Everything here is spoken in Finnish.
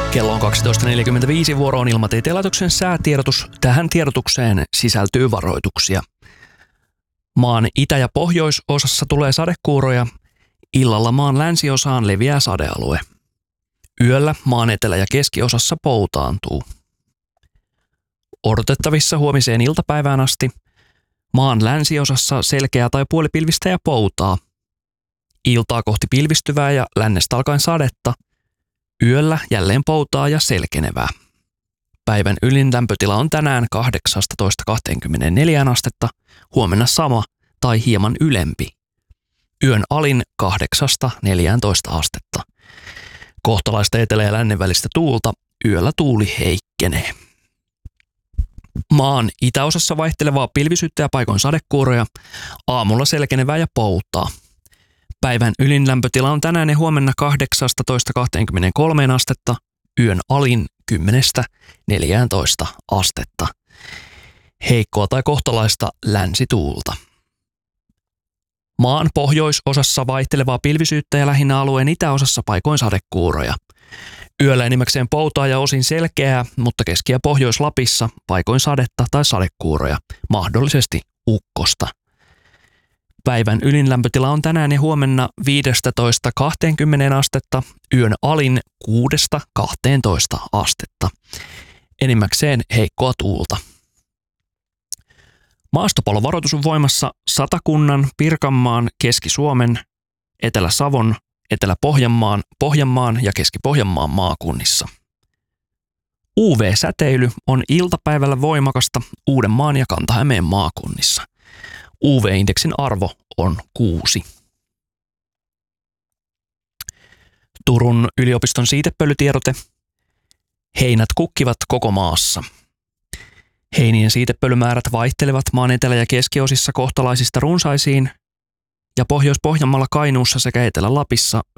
Kello on 12.45, vuoro on Ilmatieteen laitoksen säätiedotus. Tähän tiedotukseen sisältyy varoituksia. Maan itä- ja pohjoisosassa tulee sadekuuroja. Illalla maan länsiosaan leviää sadealue. Yöllä maan etelä- ja keskiosassa poutaantuu. Odotettavissa huomiseen iltapäivään asti maan länsiosassa selkeää tai puolipilvistä ja poutaa. Iltaa kohti pilvistyvää ja lännestä alkaen sadetta. Yöllä jälleen poutaa ja selkenevää. Päivän ylin lämpötila on tänään 18–24 astetta, huomenna sama tai hieman ylempi. Yön alin 8–14 astetta. Kohtalaista etelä- ja lännen välistä tuulta, yöllä tuuli heikkenee. Maan itäosassa vaihtelevaa pilvisyyttä ja paikoin sadekuuroja, aamulla selkenevää ja poutaa. Päivän ylin lämpötila on tänään ja huomenna 18–23 astetta, yön alin 10–14 astetta. Heikkoa tai kohtalaista länsituulta. Maan pohjoisosassa vaihtelevaa pilvisyyttä ja lähinnä alueen itäosassa paikoin sadekuuroja. Yöllä enimmäkseen poutaa ja osin selkeää, mutta Keski- ja Pohjois-Lapissa paikoin sadetta tai sadekuuroja, mahdollisesti ukkosta. Päivän ylin lämpötila on tänään ja huomenna 15–20 astetta, yön alin 6–12 astetta. Enimmäkseen heikkoa tuulta. Maastopalovaroitus on voimassa Satakunnan, Pirkanmaan, Keski-Suomen, Etelä-Savon, Etelä-Pohjanmaan, Pohjanmaan ja Keski-Pohjanmaan maakunnissa. UV-säteily on iltapäivällä voimakasta Uudenmaan ja Kanta-Hämeen maakunnissa. UV-indeksin arvo on 6. Turun yliopiston siitepölytiedote. Heinät kukkivat koko maassa. Heinien siitepölymäärät vaihtelevat maan etelä- ja keskiosissa kohtalaisista runsaisiin ja Pohjois-Pohjanmaalla, Kainuussa sekä Etelä-Lapissa